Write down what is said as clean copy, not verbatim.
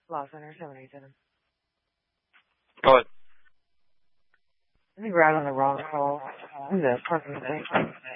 Law Center, 787. Go ahead. I think we're out on the wrong call. Who's that? Parking today.